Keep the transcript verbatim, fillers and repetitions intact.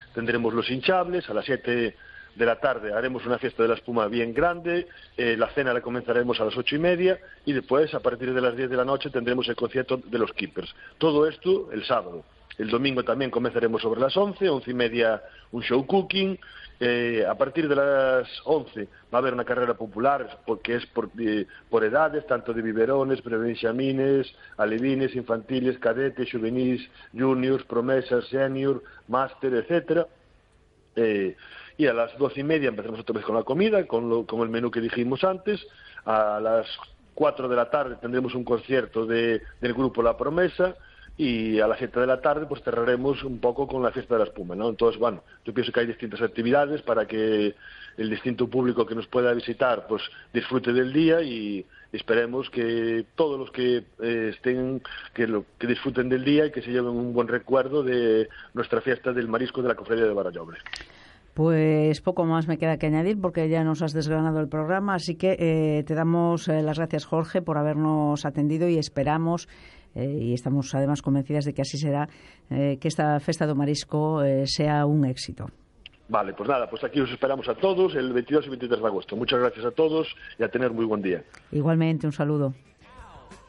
tendremos los hinchables, a las siete de la tarde haremos una fiesta de la espuma bien grande, eh, la cena la comenzaremos a las ocho y media y después a partir de las diez de la noche tendremos el concierto de los Keepers. Todo esto el sábado. El domingo también comenzaremos sobre las once, once y media un show cooking. Eh, a partir de las once va a haber una carrera popular porque es por, eh, por edades, tanto de biberones, prebenjamines, alevines, infantiles, cadetes, juveniles, juniors, promesas, senior, máster, etcétera. Eh, y a las doce y media empezamos otra vez con la comida, con, lo, con el menú que dijimos antes. A las cuatro de la tarde tendremos un concierto de, del grupo La Promesa. Y a las siete de la tarde pues cerraremos un poco con la fiesta de la espuma, ¿no? Entonces, bueno, yo pienso que hay distintas actividades para que el distinto público que nos pueda visitar pues disfrute del día y esperemos que todos los que eh, estén, que, lo, que disfruten del día y que se lleven un buen recuerdo de nuestra fiesta del marisco de la Cofradía de Barallobre. Pues poco más me queda que añadir porque ya nos has desgranado el programa, así que eh, te damos eh, las gracias, Jorge, por habernos atendido y esperamos, eh, y estamos además convencidas de que así será, eh, que esta Festa do Marisco eh, sea un éxito. Vale, pues nada, pues aquí os esperamos a todos el veintidós y veintitrés de agosto. Muchas gracias a todos y a tener muy buen día. Igualmente, un saludo.